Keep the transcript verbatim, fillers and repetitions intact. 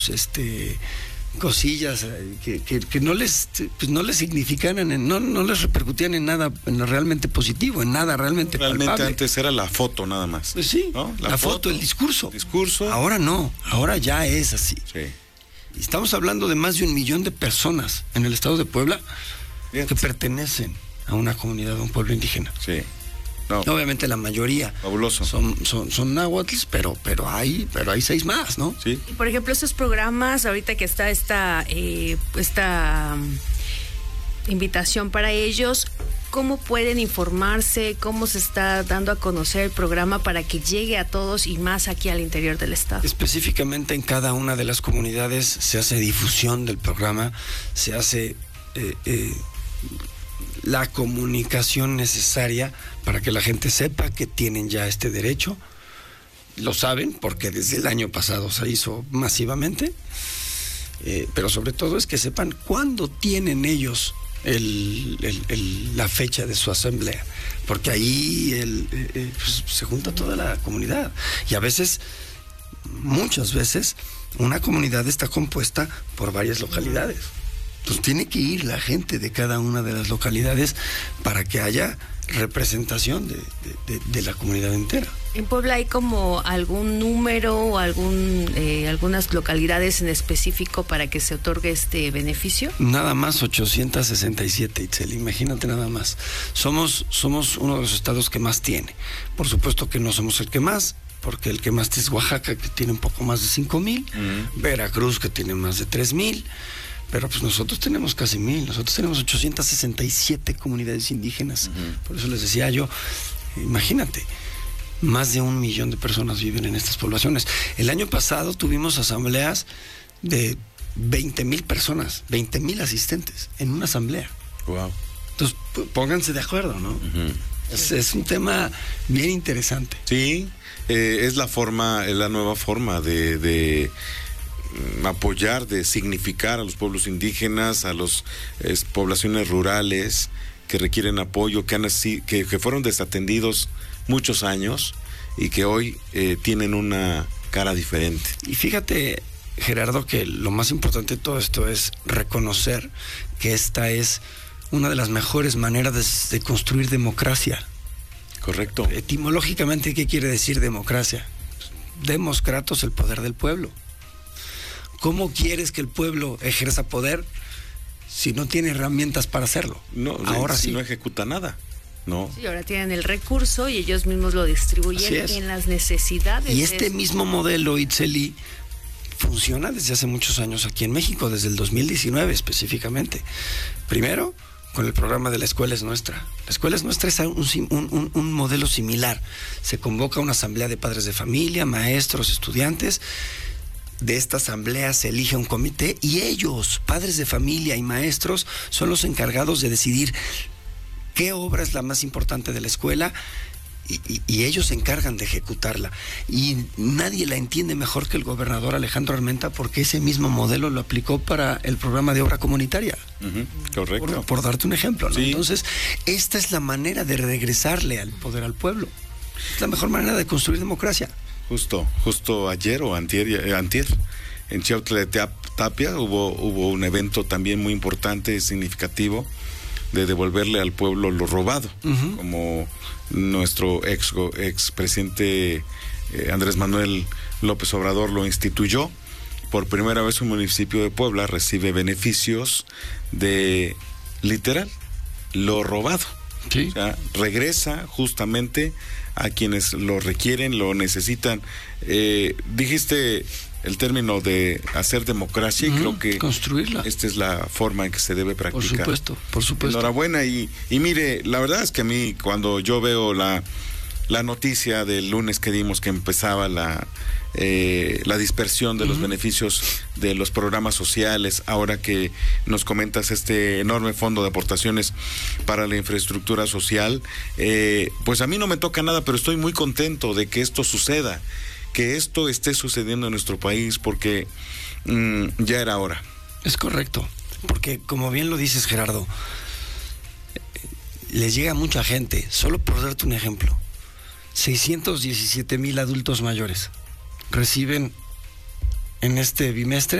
este cosillas que, que, que no les pues no les significaban, en, no, no les repercutían en nada en lo realmente positivo, en nada realmente Realmente palpable. Antes era la foto nada más. Pues sí, ¿no? la, la foto, foto, el discurso. El discurso. Ahora no, ahora ya es así. Sí. Y estamos hablando de más de un millón de personas en el estado de Puebla Bien. que pertenecen a una comunidad, a un pueblo indígena. Sí. No. Obviamente la mayoría Fabuloso. son son son náhuatls, pero pero hay pero hay seis más, ¿no? Sí. Y por ejemplo, estos programas, ahorita que está esta eh, esta um, invitación para ellos, ¿cómo pueden informarse? ¿Cómo se está dando a conocer el programa para que llegue a todos y más aquí al interior del estado? Específicamente en cada una de las comunidades se hace difusión del programa, se hace eh, eh, la comunicación necesaria para que la gente sepa que tienen ya este derecho. Lo saben porque desde el año pasado se hizo masivamente, eh, pero sobre todo es que sepan cuándo tienen ellos el, el, el, la fecha de su asamblea, porque ahí el, eh, pues, se junta toda la comunidad y a veces, muchas veces, una comunidad está compuesta por varias localidades. Entonces tiene que ir la gente de cada una de las localidades para que haya representación de, de, de, de la comunidad entera. ¿En Puebla hay como algún número o algún eh, algunas localidades en específico para que se otorgue este beneficio? Nada más ochocientos sesenta y siete, Itzel, imagínate nada más. Somos, somos uno de los estados que más tiene. Por supuesto que no somos el que más, porque el que más es Oaxaca, que tiene un poco más de cinco mil, uh-huh. Veracruz, que tiene más de tres mil, pero pues nosotros tenemos casi mil, nosotros tenemos ochocientos sesenta y siete comunidades indígenas. Uh-huh. Por eso les decía yo, imagínate, más de un millón de personas viven en estas poblaciones. El año pasado tuvimos asambleas de veinte mil personas, veinte mil asistentes en una asamblea. Wow. Entonces, p- pónganse de acuerdo, ¿no? Uh-huh. Es, es un tema bien interesante. Sí, eh, es la forma, es la nueva forma de... de... apoyar, de significar a los pueblos indígenas, a las eh, poblaciones rurales que requieren apoyo, que, han, que, que fueron desatendidos muchos años y que hoy eh, tienen una cara diferente. Y fíjate, Gerardo, que lo más importante de todo esto es reconocer que esta es una de las mejores maneras de, de construir democracia. Correcto. Etimológicamente, ¿qué quiere decir democracia? Demos kratos, el poder del pueblo. ¿Cómo quieres que el pueblo ejerza poder si no tiene herramientas para hacerlo? No, ahora si sí. no ejecuta nada, ¿no? Sí, ahora tienen el recurso y ellos mismos lo distribuyen en las necesidades. Y este mismo modelo, Itzeli, funciona desde hace muchos años aquí en México, desde el dos mil diecinueve específicamente. Primero, con el programa de La Escuela es Nuestra. La Escuela es Nuestra es un, un, un modelo similar. Se convoca una asamblea de padres de familia, maestros, estudiantes. De esta asamblea se elige un comité y ellos, padres de familia y maestros, son los encargados de decidir qué obra es la más importante de la escuela y, y, y ellos se encargan de ejecutarla. Y nadie la entiende mejor que el gobernador Alejandro Armenta, porque ese mismo modelo lo aplicó para el programa de obra comunitaria. Uh-huh. Correcto. Por, por darte un ejemplo, ¿no? Sí. Entonces, esta es la manera de regresarle al poder al pueblo. Es la mejor manera de construir democracia. Justo, justo ayer o antier, eh, antier en Chiautla de Tapia hubo, hubo un evento también muy importante y significativo de devolverle al pueblo lo robado, uh-huh. como nuestro ex, ex presidente eh, Andrés Manuel López Obrador lo instituyó. Por primera vez un municipio de Puebla recibe beneficios de, literal, lo robado. Sí. O sea, regresa justamente a quienes lo requieren, lo necesitan. Eh, dijiste el término de hacer democracia uh-huh. y creo que construirla. Esta es la forma en que se debe practicar. Por supuesto, por supuesto. Enhorabuena y, y mire, la verdad es que a mí cuando yo veo la, la noticia del lunes que dimos que empezaba la eh, la dispersión de uh-huh. los beneficios de los programas sociales, ahora que nos comentas este enorme fondo de aportaciones para la infraestructura social, eh, pues a mí no me toca nada, pero estoy muy contento de que esto suceda, que esto esté sucediendo en nuestro país, porque mmm, ya era hora. Es correcto, porque como bien lo dices, Gerardo, les llega a mucha gente. Solo por darte un ejemplo, seiscientos diecisiete mil adultos mayores reciben en este bimestre.